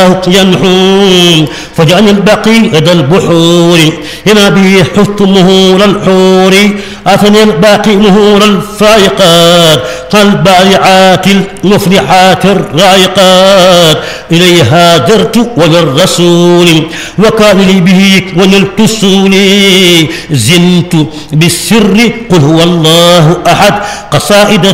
ينحون فجعل البقي لدى البحور هنا به حفت مهول الحور أثني الباقي مهول الفائقات كالبارعات المفلحات الرائقات إليها هاجرت وللرسول وكان لي به ونلت السول زنت بالسر قل هو الله أحد قصائد